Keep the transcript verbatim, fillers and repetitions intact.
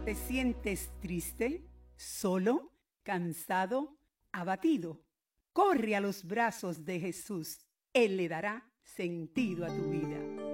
¿Te sientes triste, solo, cansado, abatido? Corre a los brazos de Jesús. Él le dará sentido a tu vida.